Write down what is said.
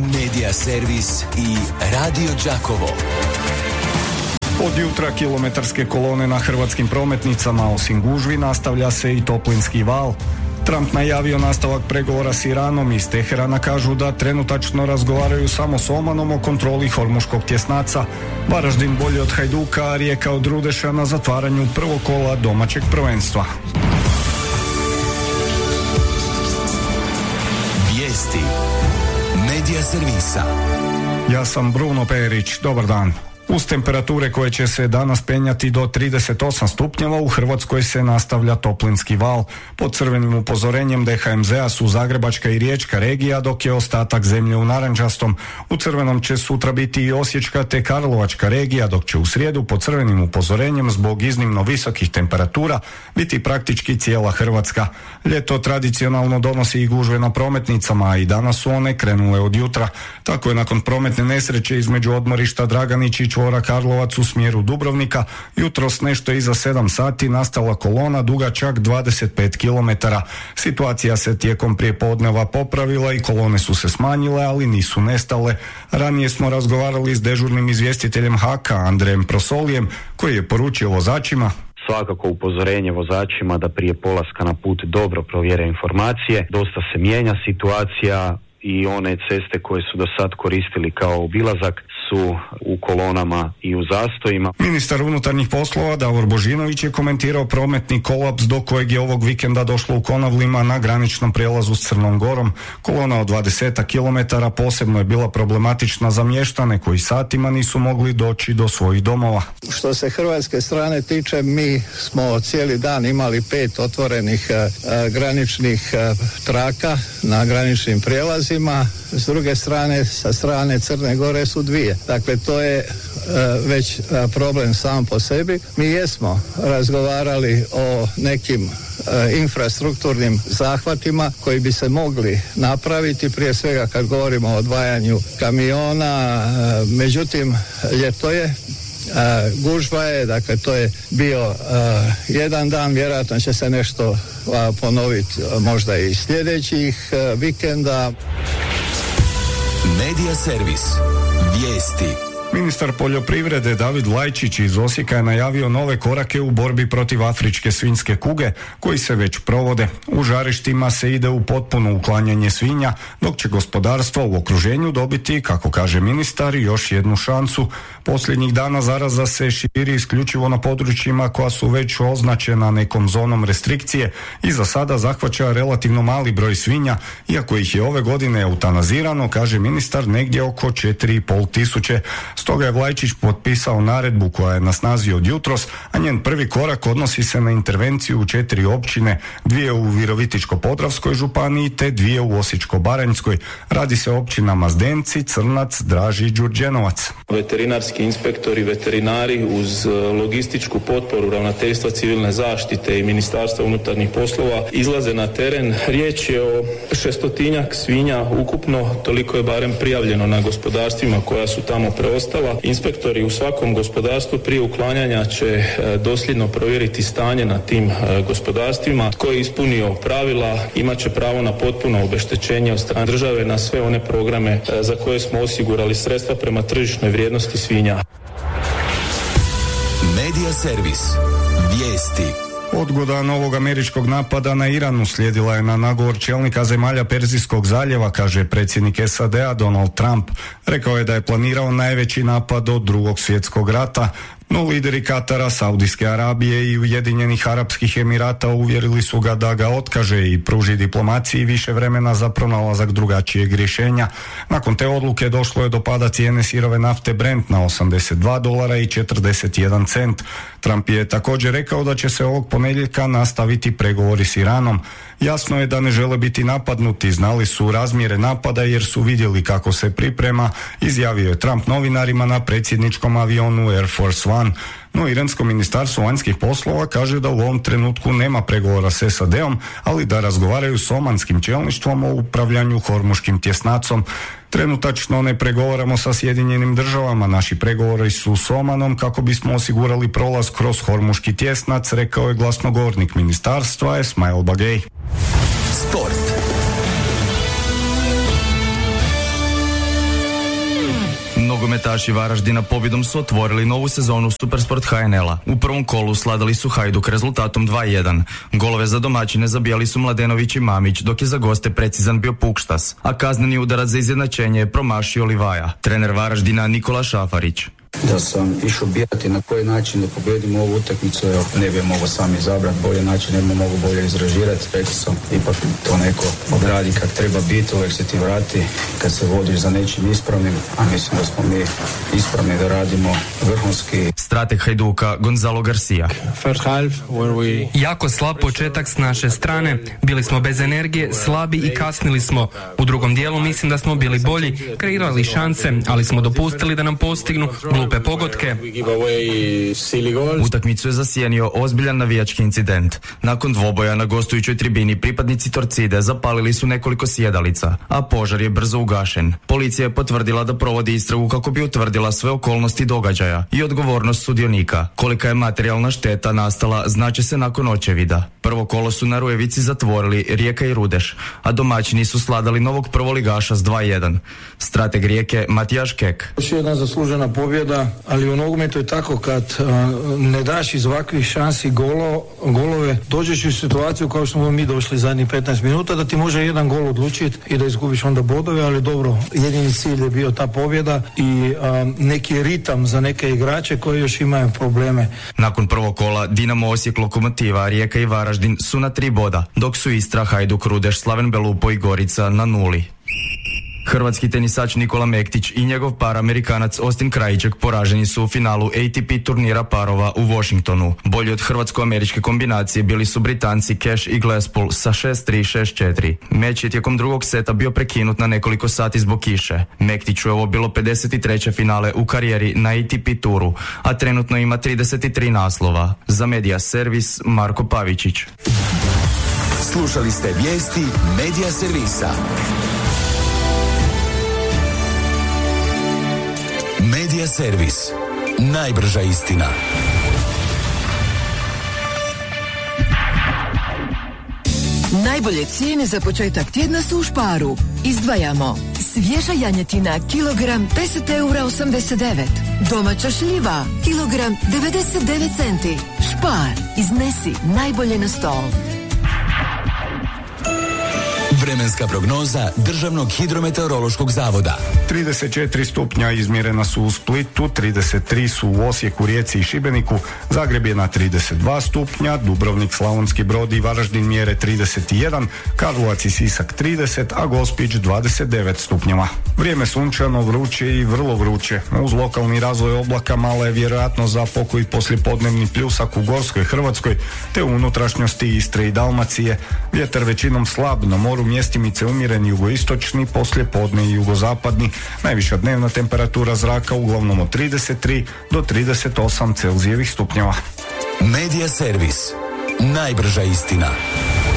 Medija servis i Radio Đakovo. Od jutra kilometarske kolone na hrvatskim prometnicama, osim gužvi, nastavlja se i toplinski val. Trump najavio nastavak pregovora s Iranom. Iz Teherana kažu da trenutačno razgovaraju samo s Omanom o kontroli hormuškog tjesnaca. Varaždin bolji od Hajduka, a Rijeka od Rudeša na zatvaranju prvog kola domaćeg prvenstva. Vijesti Medija servisa. Ja sam Bruno Perić, dobar dan. Uz temperature koje će se danas penjati do 38 stupnjeva, u Hrvatskoj se nastavlja toplinski val. Pod crvenim upozorenjem DHMZ-a su Zagrebačka i Riječka regija, dok je ostatak zemlje u narančastom. U crvenom će sutra biti i Osječka te Karlovačka regija, dok će u srijedu pod crvenim upozorenjem zbog iznimno visokih temperatura biti praktički cijela Hrvatska. Ljeto tradicionalno donosi i gužve na prometnicama, a i danas su one krenule od jutra. Tako je nakon prometne nesreće između odmorišta Draganić i čvora Karlovac u smjeru Dubrovnika jutros nešto iza 7 sati nastala kolona duga čak 25 km. Situacija se tijekom prijepodneva popravila i kolone su se smanjile, ali nisu nestale. Ranije smo razgovarali s dežurnim izvjestiteljem HAK-a Andrejem Prosolijem, koji je poručio vozačima: svakako upozorenje vozačima da prije polaska na put dobro provjere informacije. Dosta se mijenja situacija i one ceste koje su do sad koristili kao obilazak su u kolonama i u zastojima. Ministar unutarnjih poslova Davor Božinović je komentirao prometni kolaps do kojeg je ovog vikenda došlo u Konavlima na graničnom prijelazu s Crnom Gorom. Kolona od 20 km posebno je bila problematična za mještane koji satima nisu mogli doći do svojih domova. Što se hrvatske strane tiče, mi smo cijeli dan imali 5 otvorenih graničnih traka na graničnim prijelazima. S druge strane, sa strane Crne Gore su 2. Dakle, to je već problem sam po sebi. Mi jesmo razgovarali o nekim infrastrukturnim zahvatima koji bi se mogli napraviti, prije svega kad govorimo o odvajanju kamiona, međutim, ljeto je, gužva je, dakle to je bio jedan dan, vjerojatno će se nešto ponoviti možda i sljedećih vikenda. Medija servis. Vijesti. Ministar poljoprivrede David Lajčić iz Osijeka je najavio nove korake u borbi protiv afričke svinjske kuge, koji se već provode. U žarištima se ide u potpuno uklanjanje svinja, dok će gospodarstvo u okruženju dobiti, kako kaže ministar, još jednu šansu. Posljednjih dana zaraza se širi isključivo na područjima koja su već označena nekom zonom restrikcije i za sada zahvaća relativno mali broj svinja, iako ih je ove godine eutanazirano, kaže ministar, negdje oko 4,5 tisuće. Stoga je Vlajčić potpisao naredbu koja je na snazi od jutros, a njen prvi korak odnosi se na intervenciju u 4 općine, 2 u Virovitičko-podravskoj županiji te 2 u Osječko-baranjskoj. Radi se o općinama Zdenci, Crnac, Draži i Đurđenovac. Veterinarski inspektori, veterinari uz logističku potporu Ravnateljstva civilne zaštite i Ministarstva unutarnjih poslova izlaze na teren. Riječ je o 600-tinjak svinja ukupno, toliko je barem prijavljeno na gospodarstvima koja su tamo preostala. Inspektori u svakom gospodarstvu prije uklanjanja će dosljedno provjeriti stanje na tim gospodarstvima. Tko je ispunio pravila imat će pravo na potpuno obeštećenje od strane države na sve one programe za koje smo osigurali sredstva prema tržišnoj vrijednosti svinja. Medija servis. Vijesti. Odgoda novog američkog napada na Iran uslijedila je na nagovor čelnika zemalja Perzijskog zaljeva, kaže predsjednik SAD-a Donald Trump. Rekao je da je planirao najveći napad od Drugog svjetskog rata. No lideri Katara, Saudijske Arabije i Ujedinjenih Arapskih Emirata uvjerili su ga da ga otkaže i pruži diplomaciji više vremena za pronalazak drugačijeg rješenja. Nakon te odluke došlo je do pada cijene sirove nafte Brent na $82.41. Trump je također rekao da će se ovog ponedjeljka nastaviti pregovori s Iranom. Jasno je da ne žele biti napadnuti, znali su razmjere napada jer su vidjeli kako se priprema, izjavio je Trump novinarima na predsjedničkom avionu Air Force One. No, iransko ministarstvo vanjskih poslova kaže da u ovom trenutku nema pregovora s SAD-om, ali da razgovaraju s omanskim čelništvom o upravljanju hormuškim tjesnacom. Trenutačno ne pregovaramo sa Sjedinjenim državama, naši pregovori su s Omanom kako bismo osigurali prolaz kroz hormuški tjesnac, rekao je glasnogovornik ministarstva Esmail Bagej. Sport. Nogometaši Varaždina pobjedom su otvorili novu sezonu Supersport HNL-a. U prvom kolu sladali su Hajduk rezultatom 2:1. Golove za domaćine zabijali su Mladenović i Mamić, dok je za goste precizan bio Pukštas, a kazneni udarac za izjednačenje je promašio Livaja. Trener Varaždina Nikola Šafarić. Da sam išao birati na koji način da pobjedimo ovu utakmicu, ne bi mogao sam izabrati bolje način, ne bi mogao bolje izražirati. Rekao sam, ipak to neko odradi kak treba biti, uvijek se ti vrati kad se vodiš za nečim ispravnim, a mislim da smo mi ispravni da radimo vrhunski. Strateg Hajduka Gonzalo Garcia. Jako slab početak s naše strane, bili smo bez energije, slabi i kasnili smo. U drugom dijelu mislim da smo bili bolji, kreirali šanse, ali smo dopustili da nam postignu glupe pogodke. Utakmicu je zasjenio ozbiljan navijački incident. Nakon dvoboja na gostujućoj tribini pripadnici Torcide zapalili su nekoliko sjedalica, a požar je brzo ugašen. Policija je potvrdila da provodi istragu kako bi utvrdila sve okolnosti događaja i odgovornost sudionika. Kolika je materijalna šteta nastala znaće se nakon očevida. Prvo kolo su na Rujevici zatvorili Rijeka i Rudeš, a domaćini su sladali novog prvoligaša s 2:1. Strateg Rijeke Matijaš Kek. Još jedna zaslužena pobjeda, ali u nogometu je tako kad ne daš iz ovakvih šansi golove, dođeš u situaciju kao što smo mi došli zadnjih 15 minuta da ti može jedan gol odlučiti i da izgubiš onda bodove, ali dobro, jedini cilj je bio ta pobjeda i neki ritam za neke igrače koji još imaju probleme. Nakon prvog kola Dinamo Osijek, Lokomotiva, Rijeka i Varaždin su na 3 boda, dok su Istra, Hajduk, Rudeš, Slaven Belupo i Gorica na 0. Hrvatski tenisač Nikola Mektić i njegov par Amerikanac Austin Krajiček poraženi su u finalu ATP turnira parova u Washingtonu. Bolji od hrvatsko-američke kombinacije bili su Britanci Cash i Glasspool sa 6-3, 6-4. Meč je tijekom drugog seta bio prekinut na nekoliko sati zbog kiše. Mektiću je ovo bilo 53. finale u karijeri na ATP turu, a trenutno ima 33 naslova. Za Media Servis Marko Pavičić. Slušali ste vijesti Media Servisa. Media Servis. Najbrža istina. Najbolje cijene za početak tjedna su u Sparu. Izdvajamo svježa janjetina kilogram 10,89 €. Domaća šljiva kilogram 99 centi. Spar, iznesi najbolje na stol. Vremenska prognoza Državnog hidrometeorološkog zavoda. 34 stupnja izmjerena su u Splitu, 33 su u Osijeku, Rijeci i Šibeniku, Zagreb je na 32 stupnja, Dubrovnik, Slavonski Brod i Varaždin mjere 31, Karlovac i Sisak 30, a Gospić 29 stupnjeva. Vrijeme sunčano, vruće i vrlo vruće. Uz lokalni razvoj oblaka mala je vjerojatnost za pokoji poslijepodnevni pljusak u Gorskoj Hrvatskoj te u unutrašnjosti Istre i Dalmacije. Vjetar većinom slab, na moru mjestimice umjeren jugoistočni, poslijepodne i jugozapadni. Najviša dnevna temperatura zraka uglavnom od 33 do 38 Celzijevih stupnjeva. Media Servis. Najbrža istina.